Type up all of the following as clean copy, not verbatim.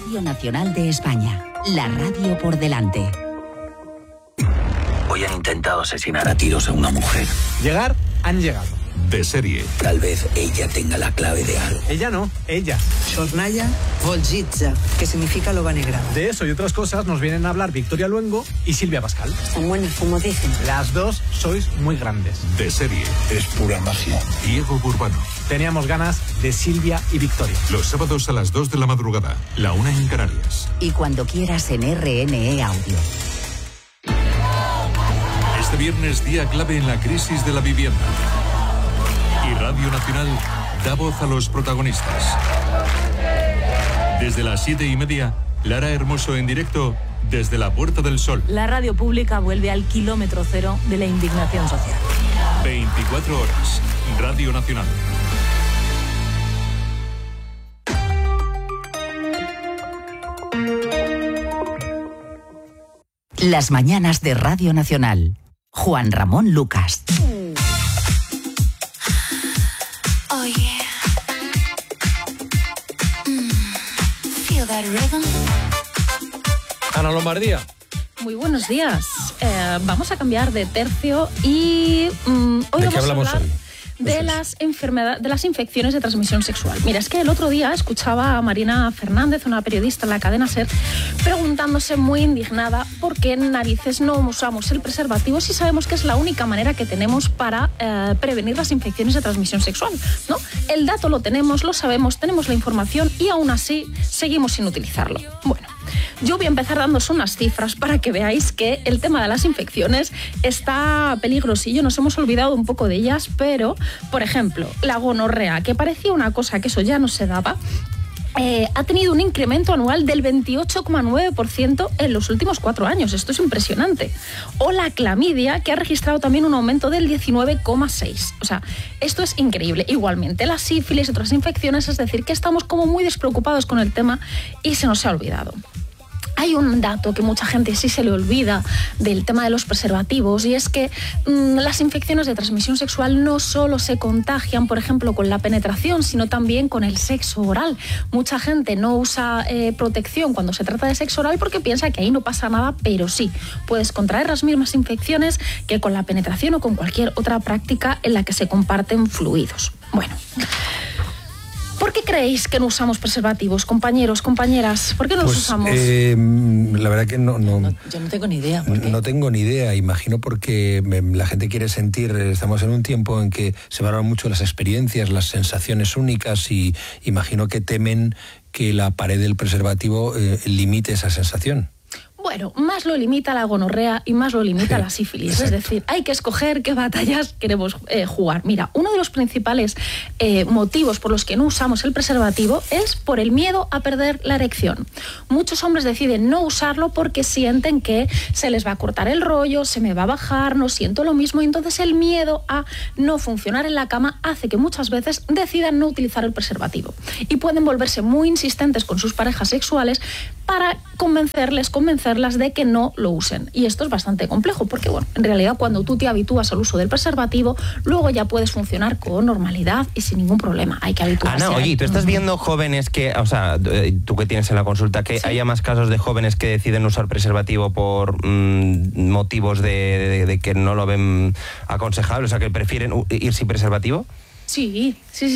Radio Nacional de España, la radio por delante. Hoy han intentado asesinar a tiros a una mujer. Llegar, han llegado. De serie. Tal vez ella tenga la clave de algo. Ella no, ella. Chornaya Volgitza, que significa loba negra. De eso y otras cosas nos vienen a hablar Victoria Luengo y Silvia Pascal. Están buenas, como dicen. Las dos sois muy grandes. De serie. Es pura magia. Diego Burbano. Teníamos ganas de Silvia y Victoria. Los sábados a las 2 de la madrugada, la 1 en Canarias. Y cuando quieras en RNE Audio. Este viernes, día clave en la crisis de la vivienda. Y Radio Nacional da voz a los protagonistas. Desde las 7:30, Lara Hermoso en directo desde la Puerta del Sol. La radio pública vuelve al kilómetro cero de la indignación social. 24 horas. Radio Nacional. Las mañanas de Radio Nacional. Juan Ramón Lucas. Oh yeah. Feel that rhythm. Ana Lombardía. Muy buenos días. Vamos a cambiar de tercio y hoy ¿De qué hablamos a hablar hoy? de las infecciones de transmisión sexual. Mira, es que el otro día escuchaba a Marina Fernández, una periodista en la cadena SER, preguntándose muy indignada por qué narices no usamos el preservativo si sabemos que es la única manera que tenemos para prevenir las infecciones de transmisión sexual, ¿no? El dato lo tenemos, lo sabemos, tenemos la información y aún así seguimos sin utilizarlo. Bueno, yo voy a empezar dándos unas cifras para que veáis que el tema de las infecciones está peligrosillo. Nos hemos olvidado un poco de ellas, pero, por ejemplo, la gonorrea, que parecía una cosa que eso ya no se daba, ha tenido un incremento anual del 28,9% en los últimos 4 años. Esto es impresionante. O la clamidia, que ha registrado también un aumento del 19,6%. O sea, esto es increíble. Igualmente, la sífilis y otras infecciones, es decir, que estamos como muy despreocupados con el tema y se nos ha olvidado. Hay un dato que mucha gente sí se le olvida del tema de los preservativos y es que las infecciones de transmisión sexual no solo se contagian, por ejemplo, con la penetración, sino también con el sexo oral. Mucha gente no usa protección cuando se trata de sexo oral porque piensa que ahí no pasa nada, pero sí, puedes contraer las mismas infecciones que con la penetración o con cualquier otra práctica en la que se comparten fluidos. Bueno, ¿por qué creéis que no usamos preservativos, compañeros, compañeras? ¿Por qué no los usamos? La verdad que no, yo no tengo ni idea. ¿Por qué? No tengo ni idea. Imagino porque la gente quiere sentir. Estamos en un tiempo en que se valoran mucho las experiencias, las sensaciones únicas y imagino que temen que la pared del preservativo limite esa sensación. Bueno, más lo limita la gonorrea y más lo limita la sífilis. Exacto. Es decir, hay que escoger qué batallas queremos jugar. Mira, uno de los principales motivos por los que no usamos el preservativo es por el miedo a perder la erección. Muchos hombres deciden no usarlo porque sienten que se les va a cortar el rollo, se me va a bajar, no siento lo mismo, y entonces el miedo a no funcionar en la cama hace que muchas veces decidan no utilizar el preservativo. Y pueden volverse muy insistentes con sus parejas sexuales para convencerlas de que no lo usen. Y esto es bastante complejo porque, bueno, en realidad cuando tú te habitúas al uso del preservativo, luego ya puedes funcionar con normalidad y sin ningún problema. Hay que habituarse. Ana, oye, ¿tú estás viendo jóvenes que, o sea, tú que tienes en la consulta, que haya más casos de jóvenes que deciden usar preservativo por motivos de que no lo ven aconsejable, o sea, que prefieren ir sin preservativo? Sí.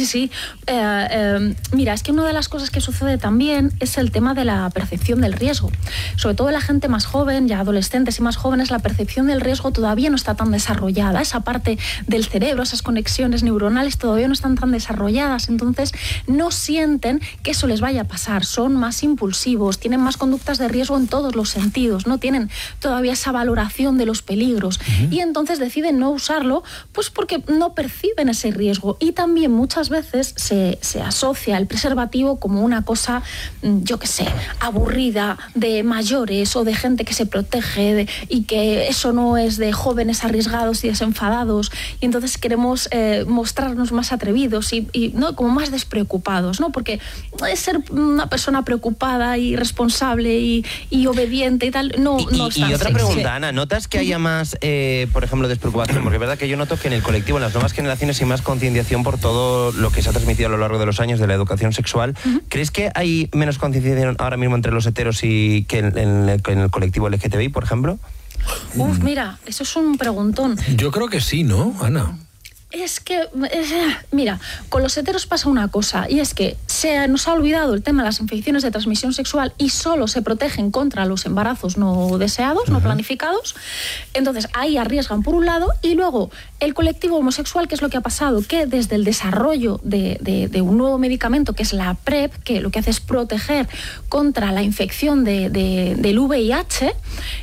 Mira, es que una de las cosas que sucede también es el tema de la percepción del riesgo. Sobre todo en la gente más joven, ya adolescentes y más jóvenes, la percepción del riesgo todavía no está tan desarrollada. Esa parte del cerebro, esas conexiones neuronales todavía no están tan desarrolladas. Entonces, no sienten que eso les vaya a pasar. Son más impulsivos, tienen más conductas de riesgo en todos los sentidos. No tienen todavía esa valoración de los peligros. Y entonces deciden no usarlo, pues porque no perciben ese riesgo. Y también muchas veces se asocia el preservativo como una cosa, yo qué sé, aburrida, de mayores o de gente que se protege y que eso no es de jóvenes arriesgados y desenfadados, y entonces queremos mostrarnos más atrevidos y no como más despreocupados, ¿no? Porque es ser una persona preocupada y responsable y obediente y tal, no es tan y otra sexy. pregunta, Ana, ¿notas que haya más, por ejemplo, despreocupación? Porque es verdad que yo noto que en el colectivo, en las nuevas generaciones, hay más concienciación por todo todo lo que se ha transmitido a lo largo de los años de la educación sexual, ¿crees que hay menos concienciación ahora mismo entre los heteros y que en el colectivo LGTBI, por ejemplo? Mira, eso es un preguntón. Yo creo que sí, ¿no, Ana? Es que, mira, con los heteros pasa una cosa, y es que se nos ha olvidado el tema de las infecciones de transmisión sexual y solo se protegen contra los embarazos no deseados, no planificados. Entonces, ahí arriesgan por un lado, y luego el colectivo homosexual, ¿qué es lo que ha pasado? Que desde el desarrollo de un nuevo medicamento, que es la PrEP, que lo que hace es proteger contra la infección del VIH,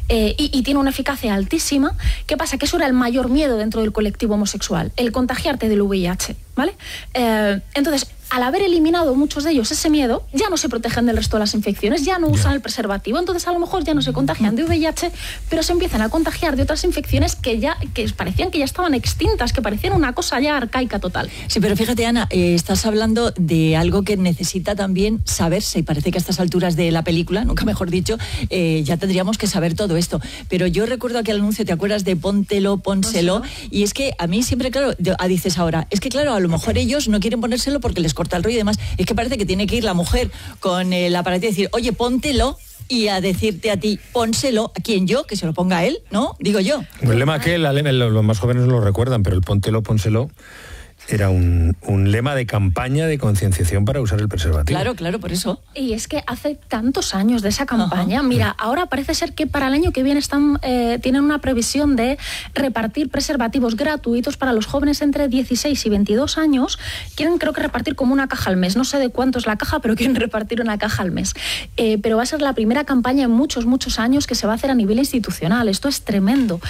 y tiene una eficacia altísima. ¿Qué pasa? Que eso era el mayor miedo dentro del colectivo homosexual, el contagiarte del VIH, ¿vale? Entonces, al haber eliminado muchos de ellos ese miedo, ya no se protegen del resto de las infecciones, ya no usan el preservativo, entonces a lo mejor ya no se contagian de VIH, pero se empiezan a contagiar de otras infecciones que parecían que ya estaban extintas, que parecían una cosa ya arcaica total. Sí, pero fíjate, Ana, estás hablando de algo que necesita también saberse, y parece que a estas alturas de la película, nunca mejor dicho, ya tendríamos que saber todo esto. Pero yo recuerdo aquel anuncio, ¿te acuerdas de póntelo, pónselo? Y es que a mí siempre, claro, dices ahora, es que claro, a lo mejor ellos no quieren ponérselo porque les corta el rollo y demás. Es que parece que tiene que ir la mujer con el aparato y decir, oye, póntelo, y a decirte a ti, pónselo, ¿a quién? Yo, que se lo ponga a él, ¿no? Digo yo. El lema que los más jóvenes lo recuerdan, pero el póntelo, pónselo era un lema de campaña de concienciación para usar el preservativo. Claro, por eso. Y es que hace tantos años de esa campaña, mira, ahora parece ser que para el año que viene tienen una previsión de repartir preservativos gratuitos para los jóvenes entre 16 y 22 años. Quieren, creo que repartir como una caja al mes. No sé de cuánto es la caja, pero quieren repartir una caja al mes. Pero va a ser la primera campaña en muchos años que se va a hacer a nivel institucional. Esto es tremendo.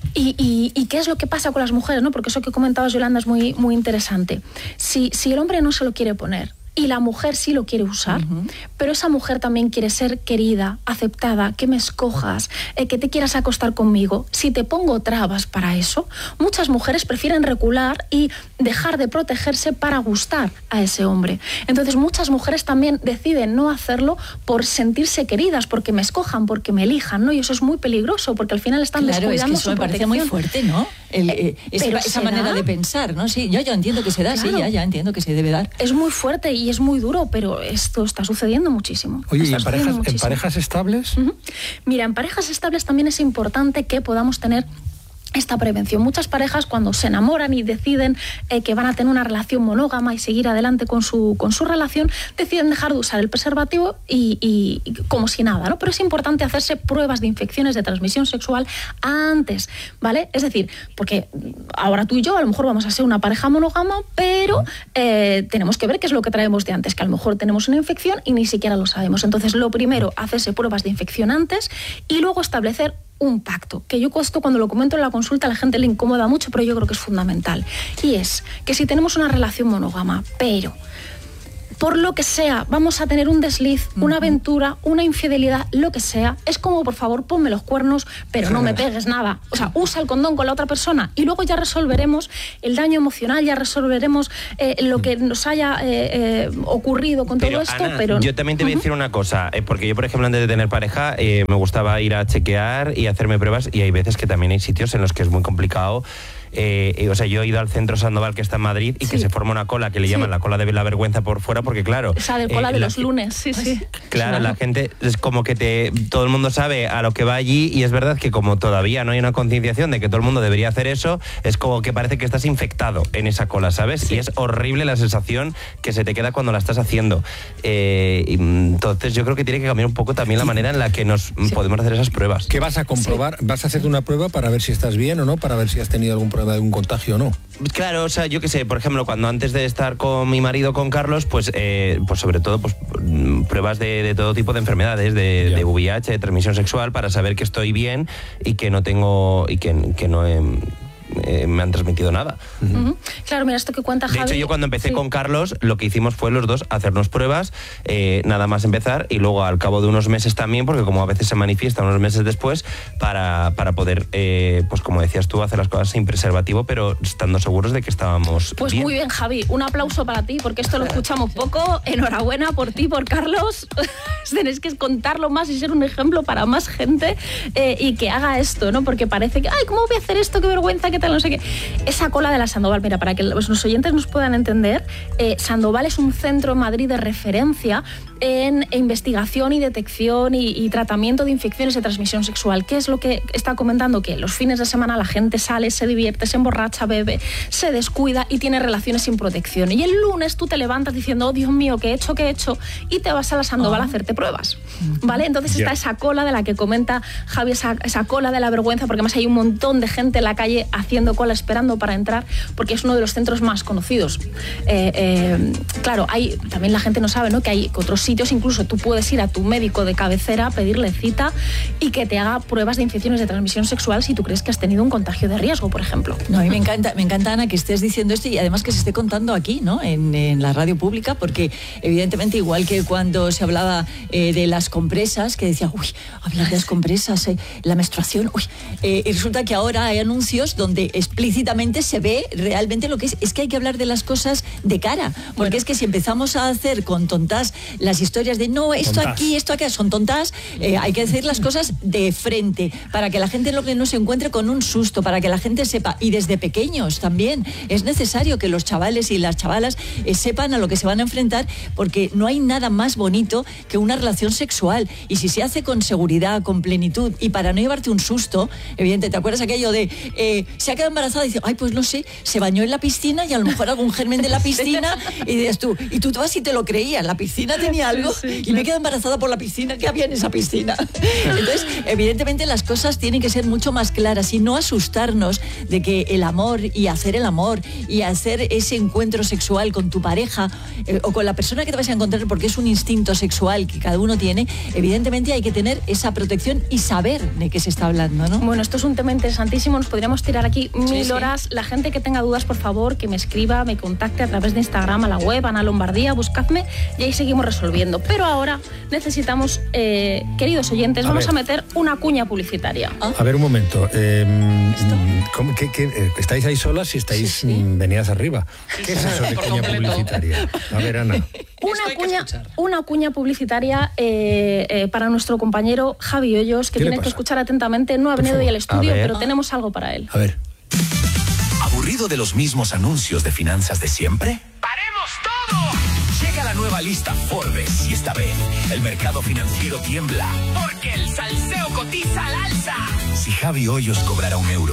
¿Y qué es lo que pasa con las mujeres, ¿no? Porque eso que comentabas, Yolanda, es muy interesante. Si el hombre no se lo quiere poner y la mujer sí lo quiere usar, pero esa mujer también quiere ser querida, aceptada, que me escojas, que te quieras acostar conmigo, si te pongo trabas para eso, muchas mujeres prefieren recular y dejar de protegerse para gustar a ese hombre. Entonces muchas mujeres también deciden no hacerlo por sentirse queridas, porque me escojan, porque me elijan, ¿no? Y eso es muy peligroso, porque al final están descuidando su protección. Me parece muy fuerte, ¿no? Esa manera de pensar, ¿no? Sí, yo entiendo que se da, claro. Sí, ya entiendo que se debe dar. Es muy fuerte y es muy duro, pero esto está sucediendo muchísimo. Oye, ¿y en parejas estables? Mira, en parejas estables también es importante que podamos tener esta prevención. Muchas parejas, cuando se enamoran y deciden que van a tener una relación monógama y seguir adelante con su relación, deciden dejar de usar el preservativo y como si nada, ¿no? Pero es importante hacerse pruebas de infecciones de transmisión sexual antes, ¿vale? Es decir, porque ahora tú y yo a lo mejor vamos a ser una pareja monógama, pero tenemos que ver qué es lo que traemos de antes, que a lo mejor tenemos una infección y ni siquiera lo sabemos. Entonces, lo primero, hacerse pruebas de infección antes y luego establecer un pacto, que yo esto cuando lo comento en la consulta a la gente le incomoda mucho, pero yo creo que es fundamental. Y es que si tenemos una relación monógama, pero por lo que sea, vamos a tener un desliz, una aventura, una infidelidad, lo que sea, es como, por favor, ponme los cuernos, pero no me pegues nada. O sea, usa el condón con la otra persona y luego ya resolveremos el daño emocional, ya resolveremos lo que nos haya ocurrido con todo esto. Ana, pero yo también te voy a decir una cosa, porque yo, por ejemplo, antes de tener pareja, me gustaba ir a chequear y hacerme pruebas, y hay veces que también hay sitios en los que es muy complicado. O sea, yo he ido al Centro Sandoval, que está en Madrid, y que se forma una cola que le llaman la cola de la vergüenza por fuera, porque claro... Esa de cola de los lunes, sí. Claro, la gente es como que todo el mundo sabe a lo que va allí, y es verdad que como todavía no hay una concienciación de que todo el mundo debería hacer eso, es como que parece que estás infectado en esa cola, ¿sabes? Y es horrible la sensación que se te queda cuando la estás haciendo. Entonces yo creo que tiene que cambiar un poco también la manera en la que nos podemos hacer esas pruebas. ¿Qué vas a comprobar? ¿Vas a hacerte una prueba para ver si estás bien o no? ¿Para ver si has tenido algún problema de un contagio o no? Claro, o sea, yo qué sé, por ejemplo, cuando antes de estar con mi marido, con Carlos, pues sobre todo pruebas de todo tipo de enfermedades, de VIH, de transmisión sexual, para saber que estoy bien y que no tengo y que no me han transmitido nada. Claro, mira, esto que cuenta Javi... De hecho, yo cuando empecé con Carlos, lo que hicimos fue los dos hacernos pruebas, nada más empezar, y luego al cabo de unos meses también, porque como a veces se manifiesta unos meses después, para poder, pues como decías tú, hacer las cosas sin preservativo, pero estando seguros de que estábamos Pues bien. Muy bien, Javi, un aplauso para ti, porque esto lo escuchamos poco. Enhorabuena por ti, por Carlos. Tenéis que contarlo más y ser un ejemplo para más gente y que haga esto, ¿no? Porque parece que, ay, ¿cómo voy a hacer esto? Qué vergüenza, qué tal, no sé qué. Esa cola de la Sandoval, mira, para que los oyentes nos puedan entender, Sandoval es un centro en Madrid de referencia en investigación y detección y tratamiento de infecciones de transmisión sexual. ¿Qué es lo que está comentando? Que los fines de semana la gente sale, se divierte, se emborracha, bebe, se descuida y tiene relaciones sin protección. Y el lunes tú te levantas diciendo, oh Dios mío, ¿qué he hecho? Y te vas a la Sandoval a hacerte pruebas, ¿vale? Entonces está esa cola de la que comenta Javi, esa cola de la vergüenza, porque además hay un montón de gente en la calle haciendo cola, esperando para entrar, porque es uno de los centros más conocidos. Claro, también la gente no sabe, ¿no?, que hay otros sitios, incluso tú puedes ir a tu médico de cabecera, pedirle cita y que te haga pruebas de infecciones de transmisión sexual si tú crees que has tenido un contagio de riesgo, por ejemplo. No, a mí me encanta, Ana, que estés diciendo esto y además que se esté contando aquí, ¿no?, en la radio pública, porque evidentemente, igual que cuando se hablaba de las compresas, que decía, uy, hablar de las compresas, la menstruación, uy, y resulta que ahora hay anuncios donde explícitamente se ve realmente lo que es que hay que hablar de las cosas de cara, porque es que si empezamos a hacer con tontas las historias de no, esto tontas. Aquí, esto acá, son tontas, hay que decir las cosas de frente, para que la gente no se encuentre con un susto, para que la gente sepa, y desde pequeños también, es necesario que los chavales y las chavalas sepan a lo que se van a enfrentar, porque no hay nada más bonito que una relación sexual, y si se hace con seguridad, con plenitud, y para no llevarte un susto, evidente, ¿te acuerdas aquello de se ha quedado embarazada y dice, ay, pues no sé, se bañó en la piscina y a lo mejor algún germen de la piscina, y dices tú vas y te lo creías, la piscina tenía algo, y me quedo embarazada por la piscina, ¿qué había en esa piscina? Entonces, evidentemente las cosas tienen que ser mucho más claras y no asustarnos de que el amor y hacer el amor y hacer ese encuentro sexual con tu pareja o con la persona que te vas a encontrar, porque es un instinto sexual que cada uno tiene, evidentemente hay que tener esa protección y saber de qué se está hablando, ¿no? Bueno, esto es un tema interesantísimo, nos podríamos tirar aquí 1000 horas. La gente que tenga dudas, por favor, que me escriba, me contacte a través de Instagram, a la web, Ana Lombardía, buscadme y ahí seguimos resolviendo. Pero ahora necesitamos, queridos oyentes, vamos a meter una cuña publicitaria. A ver, un momento. ¿Estáis ahí solas y estáis venidas arriba? ¿Qué es eso de cuña publicitaria? A ver, Ana. Una cuña publicitaria para nuestro compañero Javi Hoyos, que tiene que escuchar atentamente. No ha venido hoy al estudio, pero tenemos algo para él. A ver. ¿Aburrido de los mismos anuncios de finanzas de siempre? ¡Paremos todo! Llega la nueva lista Forbes y esta vez el mercado financiero tiembla porque el salseo cotiza al alza. Si Javi Hoyos cobrara €1